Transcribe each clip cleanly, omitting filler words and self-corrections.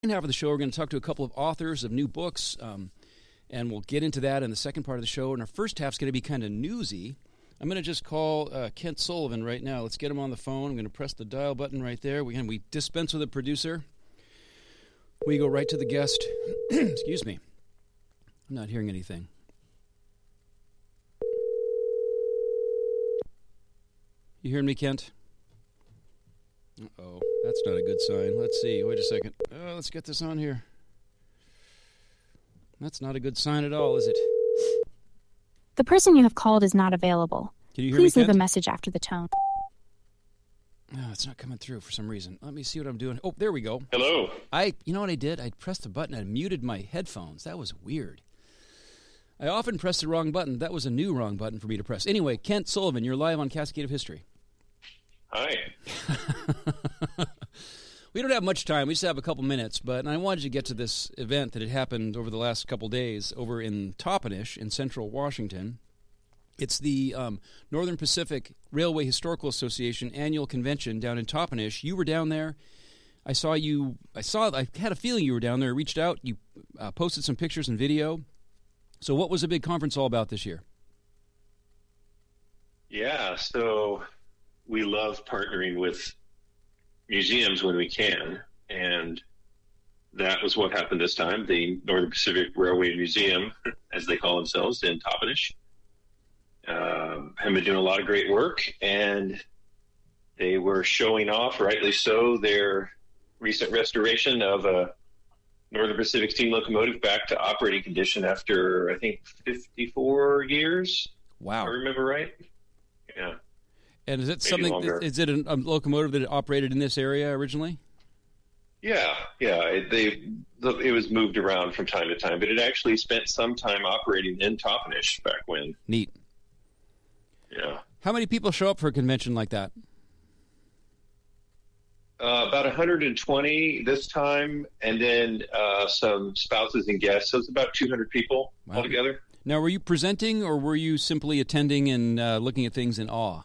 half of the show, we're going to talk to a couple of authors of new books, and we'll get into that in the second part of the show. And our first half's going to be kind of newsy. I'm going to just call Kent Sullivan right now. Let's get him on the phone. I'm going to press the dial button right there. We dispense with a producer. We go right to the guest. Excuse me. I'm not hearing anything. You hearing me, Kent? Uh-oh. That's not a good sign. Let's see. Wait a second. Let's get this on here. That's not a good sign at all, is it? The person you have called is not available. Can you hear Please me, leave Kent? a message after the tone. No, it's not coming through for some reason. Let me see what I'm doing. Oh, there we go. Hello. You know what I did? I pressed a button. I muted my headphones. That was weird. I often press the wrong button. That was a new wrong button for me to press. Anyway, Kent Sullivan, you're live on Cascade of History. Hi. We don't have much time. We just have a couple minutes, but I wanted to get to this event that had happened over the last couple days over in Toppenish in central Washington. It's the Northern Pacific Railway Historical Association annual convention down in Toppenish. You were down there. I had a feeling you were down there. I reached out. You posted some pictures and video. So what was the big conference all about this year? Yeah, so we love partnering with museums when we can, and that was what happened this time. The Northern Pacific Railway Museum, as they call themselves, in Toppenish, have been doing a lot of great work, and they were showing off, rightly so, their recent restoration of a Northern Pacific steam locomotive back to operating condition after, I think, 54 years. Wow. If I remember right. Yeah. And is it Maybe longer. Is it a locomotive that operated in this area originally? Yeah. It was moved around from time to time, but it actually spent some time operating in Toppenish back when. Neat. Yeah. How many people show up for a convention like that? About 120 this time, and then some spouses and guests. So it's about 200 people altogether. Now, were you presenting, or were you simply attending and looking at things in awe?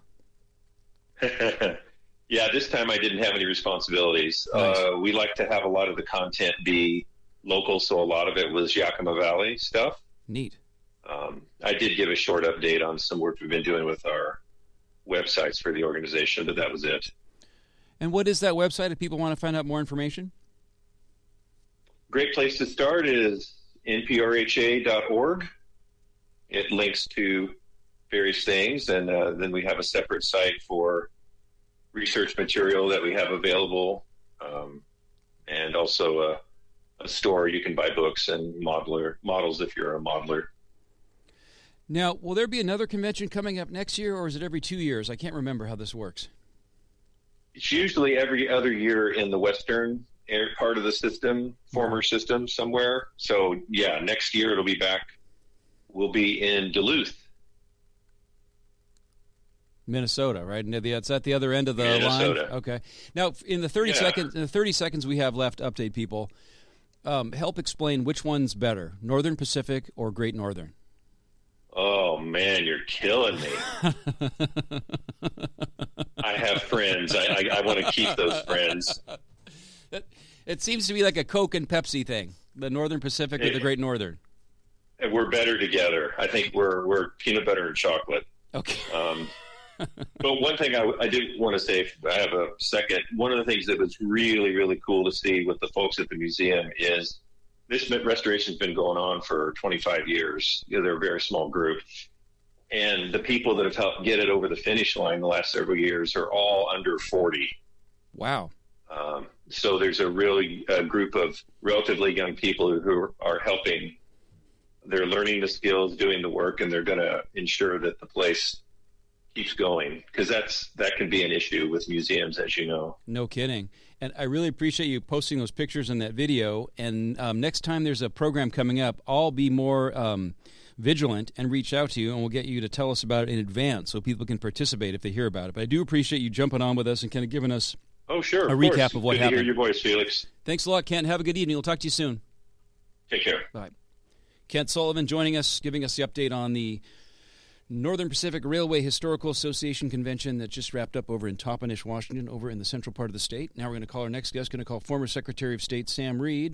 Yeah, this time I didn't have any responsibilities. Nice. We like to have a lot of the content be local, so a lot of it was Yakima Valley stuff. Neat. I did give a short update on some work we've been doing with our websites for the organization, but that was it. And what is that website if people want to find out more information? Great place to start is nprha.org. It links to various things, and then we have a separate site for research material that we have available, and also a store you can buy books and models if you're a modeler. Now, will there be another convention coming up next year, or is it every 2 years? I can't remember how this works. It's usually every other year in the western part of the system, former system somewhere. So, yeah, next year it'll be back. We'll be in Duluth, Minnesota, right? It's at the other end of the Minnesota. line. Okay. Now, in the 30 seconds we have left, update people. Help explain which one's better, Northern Pacific or Great Northern. Oh man, you're killing me. I have friends. I want to keep those friends. It seems to be like a Coke and Pepsi thing. The Northern Pacific or the Great Northern. And we're better together. I think we're peanut butter and chocolate. Okay. But one thing I did want to say, if I have a second, one of the things that was really, really cool to see with the folks at the museum is this restoration's been going on for 25 years. They're a very small group. And the people that have helped get it over the finish line the last several years are all under 40. Wow. So there's a group of relatively young people who are helping. They're learning the skills, doing the work, and they're going to ensure that the place keeps going, because that can be an issue with museums, as you know. No kidding. And I really appreciate you posting those pictures and that video. And next time there's a program coming up, I'll be more vigilant and reach out to you, and we'll get you to tell us about it in advance so people can participate if they hear about it. But I do appreciate you jumping on with us and kind of giving us a recap of what Good happened. to hear your voice, Felix. Thanks a lot, Kent. Have a good evening. We'll talk to you soon. Take care. Bye. Kent Sullivan joining us, giving us the update on the Northern Pacific Railway Historical Association convention that just wrapped up over in Toppenish, Washington, over in the central part of the state. Now we're going to call our next guest, going to call former Secretary of State Sam Reed.